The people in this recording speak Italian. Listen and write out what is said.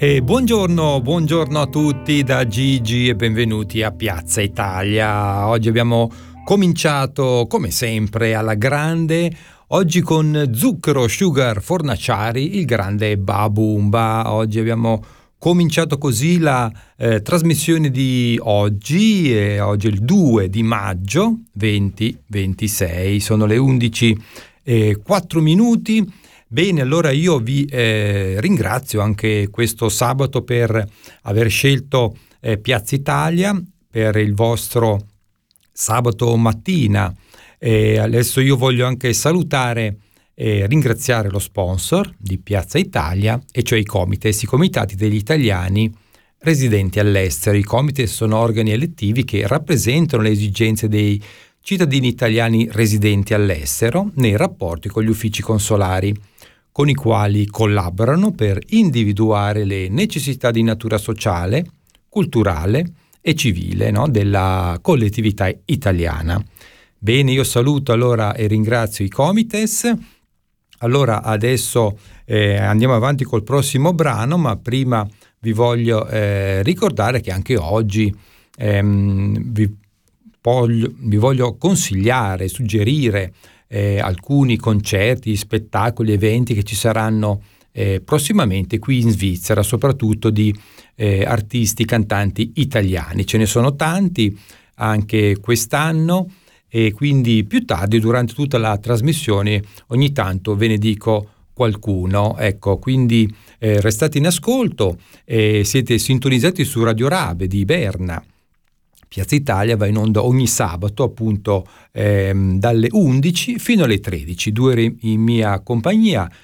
Buongiorno a tutti da Gigi e benvenuti a Piazza Italia. Oggi abbiamo cominciato come sempre alla grande, oggi con Zucchero Sugar Fornaciari, il grande Babumba. Oggi abbiamo cominciato così la trasmissione di oggi, oggi è il 2 di maggio 2026, sono le 11:04. Bene, allora io vi ringrazio anche questo sabato per aver scelto Piazza Italia per il vostro sabato mattina. Adesso io voglio anche salutare e ringraziare lo sponsor di Piazza Italia, e cioè i comitati degli italiani residenti all'estero. I comites sono organi elettivi che rappresentano le esigenze dei cittadini italiani residenti all'estero nei rapporti con gli uffici consolari, con i quali collaborano per individuare le necessità di natura sociale, culturale e civile, no, della collettività italiana. Bene, io saluto allora e ringrazio i comites. Allora adesso andiamo avanti col prossimo brano, ma prima vi voglio ricordare che anche oggi vi voglio consigliare, suggerire alcuni concerti, spettacoli, eventi che ci saranno prossimamente qui in Svizzera, soprattutto di artisti, cantanti italiani. Ce ne sono tanti anche quest'anno, e quindi più tardi, durante tutta la trasmissione, ogni tanto ve ne dico qualcuno. Ecco, quindi restate in ascolto, siete sintonizzati su Radio Rave di Berna. Piazza Italia va in onda ogni sabato, appunto dalle 11 fino alle 13, 2 ore in mia compagnia,